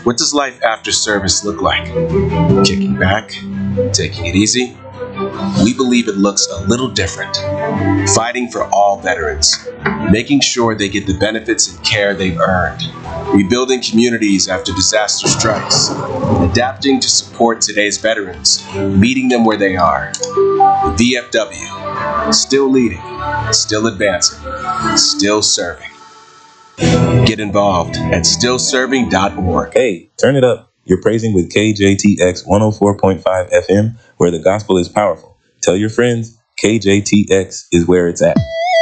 What does life after service look like? Kicking back? Taking it easy? We believe it looks a little different. Fighting for all veterans, making sure they get the benefits and care they've earned, rebuilding communities after disaster strikes, adapting to support today's veterans, meeting them where they are. The VFW, still leading, still advancing, still serving. Get involved at stillserving.org. Hey, turn it up. You're praising with KJTX 104.5 FM, where the gospel is powerful. Tell your friends, KJTX is where it's at.